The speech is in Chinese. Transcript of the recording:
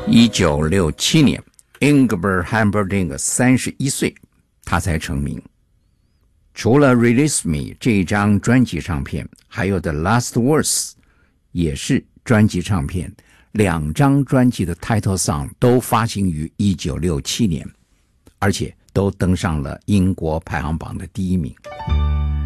1967年 Ingrid Humperdinck 31岁，他才成名。除了 Release Me 这张专辑唱片，还有 The Last Words 也是专辑唱片，两张专辑的 title song 都发行于1967年，而且都登上了英国排行榜的第1名。